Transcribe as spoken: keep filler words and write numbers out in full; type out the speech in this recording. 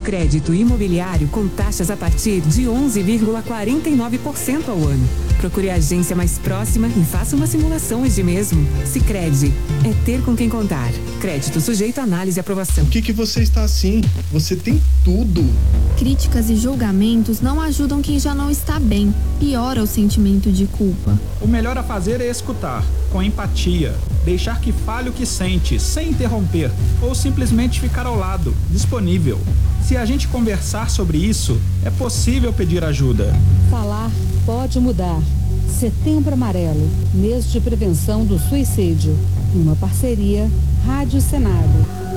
crédito imobiliário com taxas a partir de onze vírgula quarenta e nove por cento ao ano. Procure a agência mais próxima e faça uma simulação hoje mesmo. Sicredi, é ter com quem contar. Crédito sujeito a análise e aprovação. Por que que você está assim? Você tem tudo. Críticas e julgamentos não ajudam quem já não está bem. Piora o sentimento de culpa. O melhor a fazer é escutar, com empatia. Deixar que fale o que sente, sem interromper, ou simplesmente ficar ao lado, disponível. Se a gente conversar sobre isso, é possível pedir ajuda. Falar pode mudar. Setembro Amarelo, mês de prevenção do suicídio. Uma parceria Rádio Senado.